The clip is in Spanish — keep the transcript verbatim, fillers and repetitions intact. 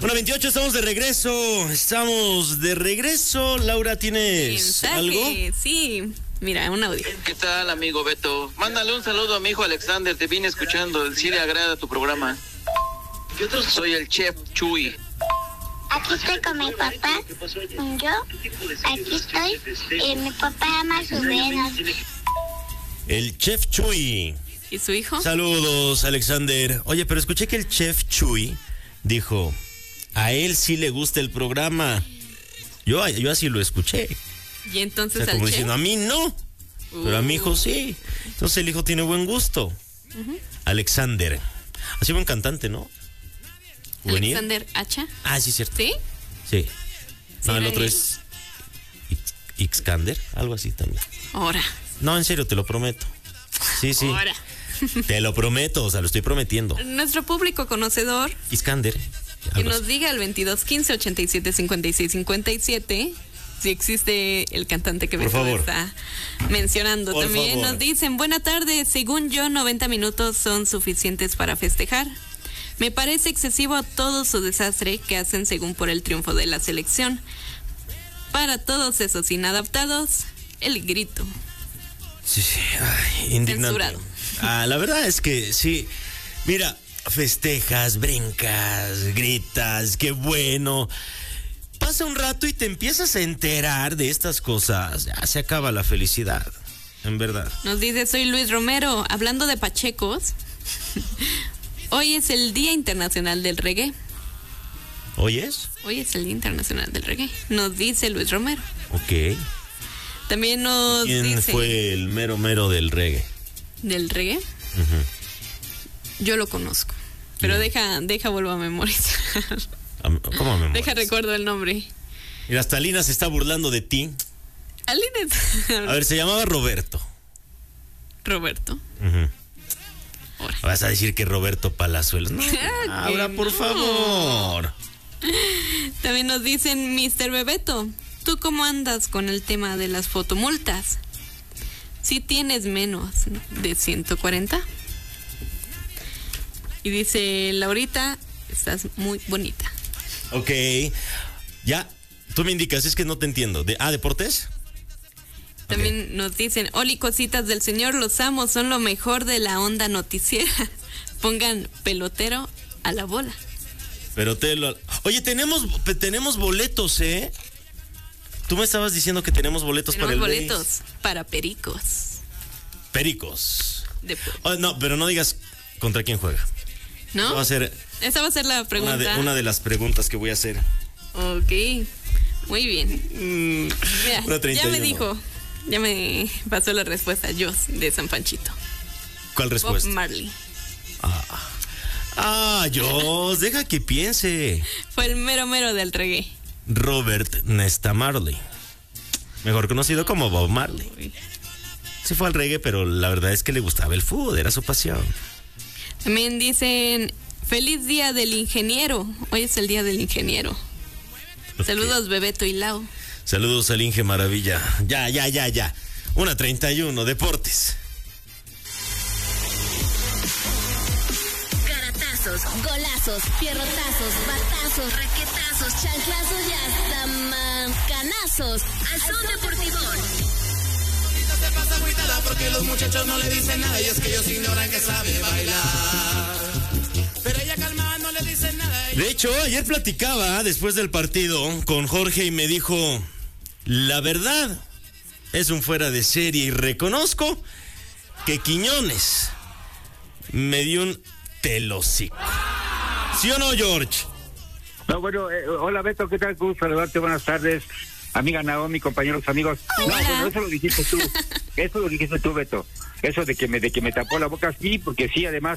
Bueno, veintiocho, estamos de regreso. Estamos de regreso. Laura, ¿tienes Mensaje, algo? Sí, mira, un audio. ¿Qué tal, amigo Beto? Mándale un saludo a mi hijo Alexander. Te vine escuchando. Sí le agrada tu programa. Soy el chef Chuy. Aquí estoy con mi papá. Yo, aquí estoy. Eh, mi papá ama sus venas. El chef Chuy. ¿Y su hijo? Saludos, Alexander. Oye, pero escuché que el chef Chuy dijo, a él sí le gusta el programa. Yo, yo así lo escuché. Y entonces O sea, como al diciendo, chef? a mí no, uh. pero a mi hijo sí. Entonces el hijo tiene buen gusto. Uh-huh. Alexander. Así buen cantante, ¿no? ¿Juvenil? Alexander Hacha. Ah, sí, cierto. ¿Sí? Sí. No, ¿Sí el otro él? es Ixcander, algo así también. Ahora. No, en serio, te lo prometo. Sí, sí. Ahora. Te lo prometo, o sea, lo estoy prometiendo. Nuestro público conocedor Iskander. que nos diga al veintidós quince ochenta y siete cincuenta y seis cincuenta y siete si existe el cantante que Beto está mencionando. Por También favor. nos dicen, buena tarde, según yo noventa minutos son suficientes para festejar. Me parece excesivo todo su desastre que hacen según por el triunfo de la selección. Para todos esos inadaptados, el grito. Sí, sí. Ay, indignante. Censurado. Ah, la verdad es que sí. Mira, festejas, brincas, gritas, qué bueno. Pasa un rato y te empiezas a enterar de estas cosas. Ya se acaba la felicidad, en verdad. Nos dice, soy Luis Romero, hablando de pachecos. Hoy es el Día Internacional del Reggae. ¿Hoy es? Hoy es el Día Internacional del Reggae. Nos dice Luis Romero. Ok. También nos ¿Quién dice... fue el mero mero del reggae? ¿Del reggae? Uh-huh. Yo lo conozco. Pero ¿Quién? deja, deja vuelvo a memorizar. ¿Cómo me Deja recuerdo el nombre. Mira, hasta Lina se está burlando de ti. Alina. A ver, se llamaba Roberto. Roberto. Uh-huh. Ahora. Vas a decir que Roberto Palazuelos. No, Ah, ahora, que por no. favor. También nos dicen, mister Bebeto, ¿tú cómo andas con el tema de las fotomultas? ¿Sí tienes menos de ciento cuarenta? Y dice Laurita, estás muy bonita. Ok. Ya, tú me indicas, es que no te entiendo. ¿De, ah, ¿deportes? También Okay. nos dicen, Oli, cositas del señor, los amo, son lo mejor de la onda noticiera. Pongan pelotero a la bola. Pero te lo... Oye, tenemos, tenemos boletos, ¿eh? Tú me estabas diciendo que tenemos boletos Tenemos para el boletos Beis. para pericos. Pericos. De- Oh, no, pero no digas contra quién juega. ¿No? Esa va a ser Esa va a ser la pregunta. una de, una de las preguntas que voy a hacer. Ok, muy bien. Mm, Mira, una ya treinta y uno. me dijo, ya me pasó la respuesta, Jos, de San Panchito. ¿Cuál respuesta? Bob Marley. Ah, ah, Dios, deja que piense. Fue el mero mero del reggae. Robert Nesta Marley, mejor conocido como Bob Marley. Sí fue al reggae, pero la verdad es que le gustaba el fútbol, era su pasión. También dicen, feliz día del ingeniero. Hoy es el día del ingeniero. Okay. Saludos, Bebeto y Lau. Saludos al Inge Maravilla. Ya, ya, ya, ya. Una treinta y uno, deportes. Caratazos, golazos, pierrotazos, batazos, raquetazos, chanclazos y hasta mancanazos. Al son deportivón. Se pasa agüitada porque los muchachos no le dicen nada y es que ellos ignoran que sabe bailar. Pero ella calmada no le dice nada. De hecho, ayer platicaba después del partido con Jorge y me dijo, la verdad es un fuera de serie y reconozco que Quiñones me dio un telocico. ¿Sí o no, George? No, bueno, eh, hola Beto, ¿qué tal? Gusto saludarte, buenas tardes. Amiga Naomi, compañeros, amigos. No, Hola. bueno, eso lo dijiste tú. Eso lo dijiste tú, Beto. Eso de que me de que me tapó la boca, sí, porque sí, además